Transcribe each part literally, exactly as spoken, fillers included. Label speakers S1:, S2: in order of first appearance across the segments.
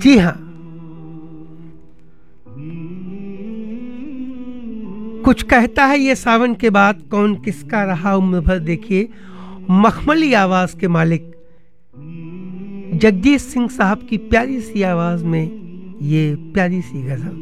S1: जी हाँ, कुछ कहता है ये सावन के बाद कौन किसका रहा उम्र भर। देखिए, मखमली आवाज के मालिक जगजीत सिंह साहब की प्यारी सी आवाज में ये प्यारी सी गजल,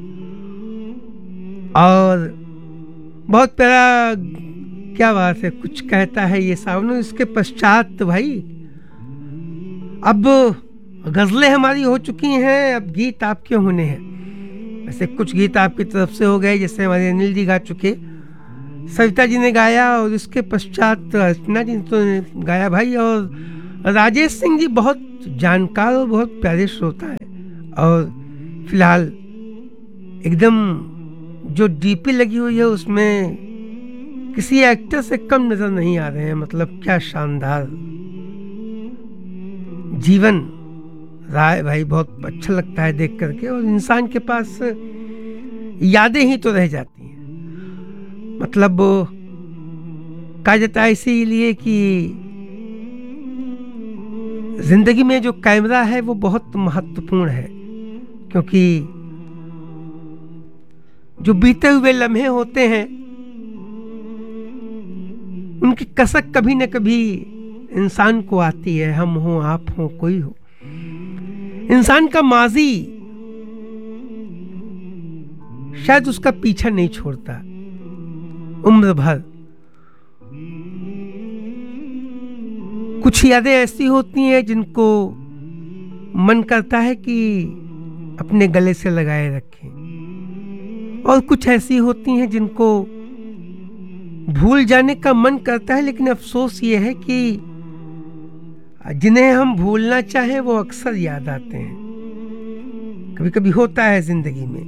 S1: और बहुत प्यारा, क्या बात है। कुछ कहता है ये सावन। इसके पश्चात भाई अब गजलें हमारी हो चुकी हैं, अब गीत आपके होने हैं। वैसे कुछ गीत आपकी तरफ से हो गए, जैसे हमारे अनिल जी गा चुके, सविता जी ने गाया, और इसके पश्चात अर्चना जी तो ने गाया भाई, और राजेश सिंह जी बहुत जानकार और बहुत प्यारे श्रोता है। और फिलहाल एकदम जो डीपी लगी हुई है उसमें किसी एक्टर से कम नजर नहीं आ रहे हैं। मतलब क्या शानदार जीवन रहा है भाई, बहुत अच्छा लगता है देख करके। और इंसान के पास यादें ही तो रह जाती हैं। मतलब कहा जाता है इसीलिए कि जिंदगी में जो कैमरा है वो बहुत महत्वपूर्ण है, क्योंकि जो बीते हुए लम्हे होते हैं उनकी कसक कभी न कभी इंसान को आती है। हम हो, आप हो, कोई हो, इंसान का माजी शायद उसका पीछा नहीं छोड़ता उम्र भर। कुछ यादें ऐसी होती हैं जिनको मन करता है कि अपने गले से लगाए रखें, और कुछ ऐसी होती हैं जिनको भूल जाने का मन करता है। लेकिन अफसोस ये है कि जिन्हें हम भूलना चाहें वो अक्सर याद आते हैं। कभी कभी होता है जिंदगी में।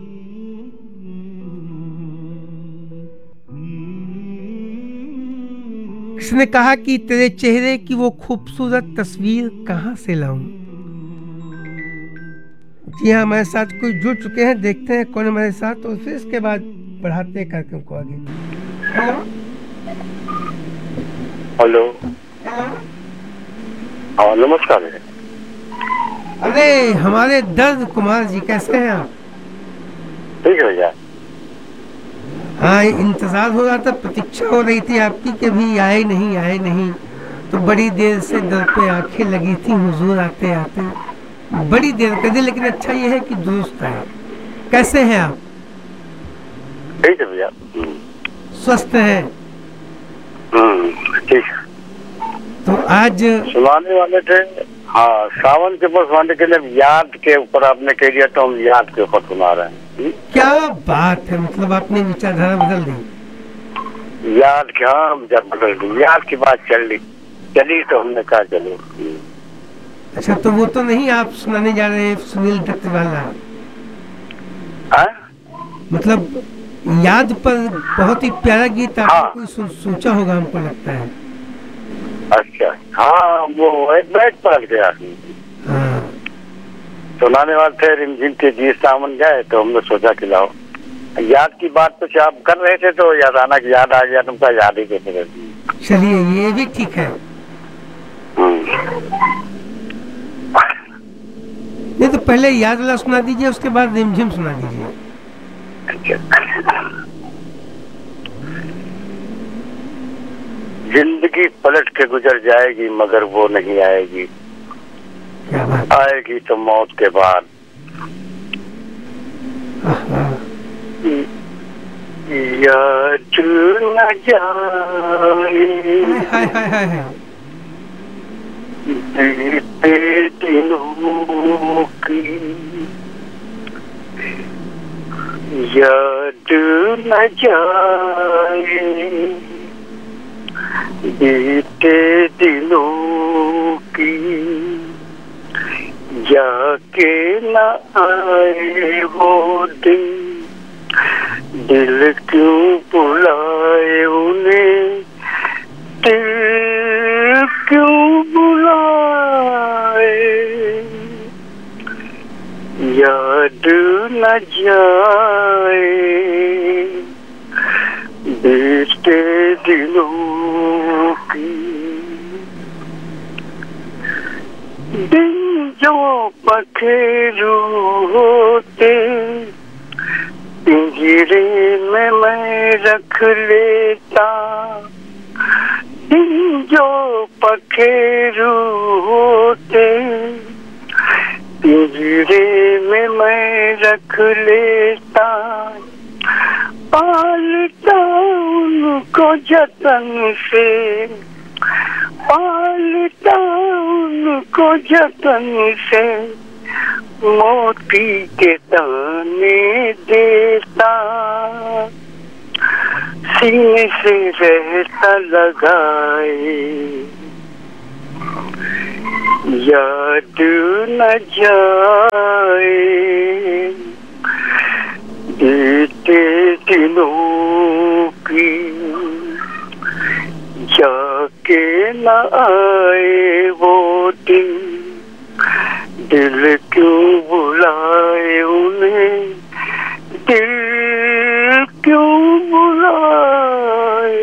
S1: किसने कहा कि तेरे चेहरे की वो खूबसूरत तस्वीर कहां से लाऊं। जी हाँ, हमारे साथ कोई जुड़ चुके हैं, देखते हैं कौन हमारे साथ, और फिर इसके बाद बढ़ाते हैं कार्यक्रम को आगे।
S2: हेलो, हाँ नमस्कार।
S1: अरे हमारे दर्द कुमार जी, कैसे हैं आप?
S2: ठीक है भैया।
S1: हाँ, इंतजार हो रहा था, प्रतीक्षा हो रही थी आपकी कि अभी आए नहीं आए नहीं, तो बड़ी देर से दर पे आंखें लगी थी हुजूर आते आते, बड़ी देर कर दी। लेकिन अच्छा ये है कि दुरुस्त आए। कैसे हैं आप?
S2: ठीक है भैया।
S1: स्वस्थ हैं?
S2: ठीक है।
S1: तो आज
S2: सुनाने वाले थे, हाँ, सावन के ऊपर सुनाने के लिए याद के ऊपर आपने कह दिया, तो हम याद के ऊपर सुना रहे हैं।
S1: क्या बात है, मतलब आपने विचारधारा बदल दी।
S2: याद क्या बदल दी, याद की बात चल रही चली तो हमने कहा चलो।
S1: अच्छा, तो वो तो नहीं आप सुनाने जा रहे हैं सुनील दत्त वाला?
S2: हाँ? मतलब
S1: याद पर बहुत ही प्यारा गीत आपने
S2: हाँ।
S1: कोई सो, सोचा होगा, हमको लगता है।
S2: अच्छा, हाँ, वो एक बैठ पलट गया।
S1: हाँ।
S2: सुनाने वाले थे रिमझिम के जी सावन गए, तो हमने सोचा कि लाओ याद की बात। कुछ आप कर रहे थे तो याद आना कि याद आ गया, तुमका याद ही कैसे रहती।
S1: चलिए, ये भी ठीक है। नहीं तो पहले याद वाला सुना दीजिए, उसके बाद रिमझिम सुना दीजिए।
S2: जिंदगी पलट के गुजर जाएगी मगर वो नहीं आएगी, आएगी तो मौत के बाद। याद न जाए
S1: हाय हाय हाय हाय
S2: बीते दिनों की, याद न जाए बीते दिनों की, जाके न आए वो दिन, दिल क्यों बुलाए उन्हें, दिल क्यों बुलाए, याद न जाए बीते दिनों की। दिन जो पखेरू होते पिंजरे में मैं रख लेता, जो पखेरू होते पिंजरे में मैं रख लेता, पालता उनको जतन से, पालता उनको जतन से, मोती के दाने देता, सीने से रहता लगाए, याद न जाए बीते दिनों की, जाके न आए वो दिन, दिल क्यों बुलाए उन्हें, दिल क्यों बुलाए।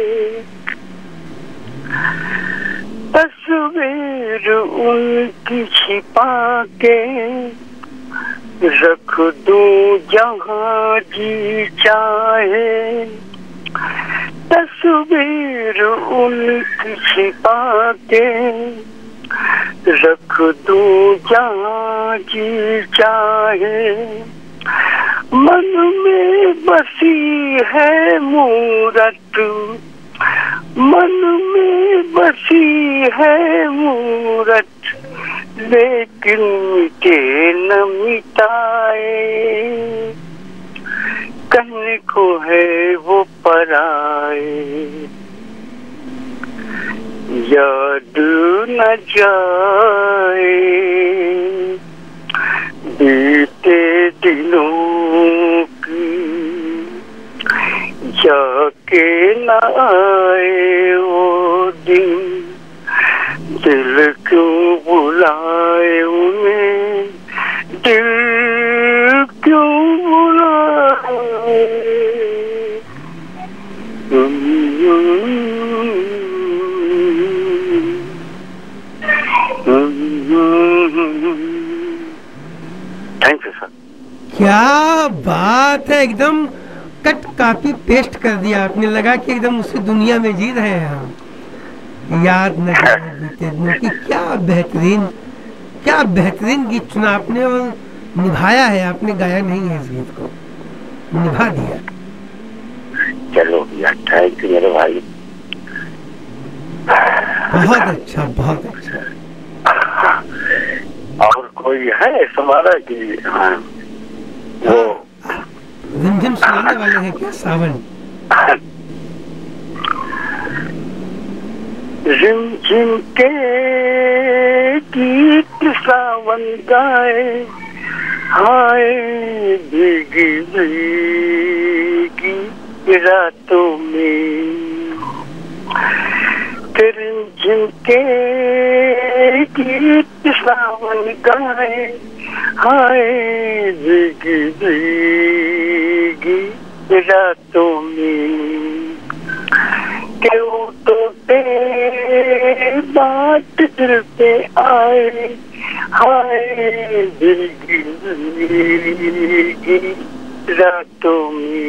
S2: तस्वीर उनकी छिपा के रख दूं जहाँ जी चाहे, तस्वीर उनकी छिपा के रख दूं जहाँ जी चाहे, मन में बसी है मूरत, मन में बसी है मूरत, लेकिन मिटे न मिटाए, कहने को है वो पराए, याद न जाए बीते दिनों की, जाके न आए वो दिन, दिल क्यों बुलाए उन्हें, दिल क्यों बुलाए। Thank you sir.
S1: क्या बात है, एकदम कट कॉपी पेस्ट कर दिया आपने, लगा कि एकदम उसी दुनिया में जी रहे हैं हम। याद न जाए बीते दिनों की, क्या बेहतरीन, क्या बेहतरीन गीत चुना आपने और निभाया है आपने, गाया नहीं है इस गीत को, निभा दिया।
S2: चलो भैया, थैंक यू मेरे भाई।
S1: बहुत अच्छा, बहुत अच्छा।
S2: और कोई है तुम्हारा कि हाँ, वो
S1: रिमझिम सुनाने वाले हैं क्या सावन?
S2: रिमझिम के गीत सावन गाए, हाय भीगी भीगी रातों में, रिमझिम के गीत सावन गाए, हाय भीगी भीगी रातों में, क्यों तो तेरे बात दिल पे आए, हाय भीगी भीगी रातों में।